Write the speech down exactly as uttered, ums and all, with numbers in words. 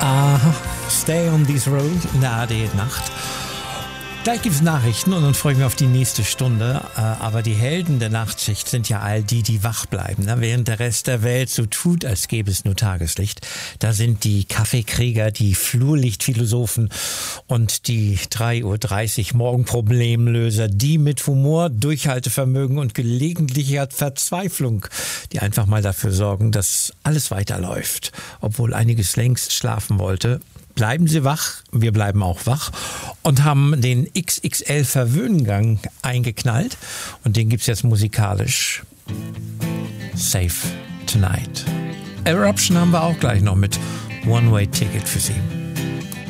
Aha, Stay on this road in der A R D-Nacht. Gleich gibt es Nachrichten und dann freue ich mich auf die nächste Stunde. Aber die Helden der Nachtschicht sind ja all die, die wach bleiben, während der Rest der Welt so tut, als gäbe es nur Tageslicht. Da sind die Kaffeekrieger, die Flurlichtphilosophen und die drei Uhr dreißig Morgenproblemlöser, die mit Humor, Durchhaltevermögen und gelegentlicher Verzweiflung, die einfach mal dafür sorgen, dass alles weiterläuft, obwohl einiges längst schlafen wollte. Bleiben Sie wach, wir bleiben auch wach und haben den X X L-Verwöhngang eingeknallt und den gibt's jetzt musikalisch. Save Tonight. Eruption haben wir auch gleich noch mit One-Way-Ticket für Sie.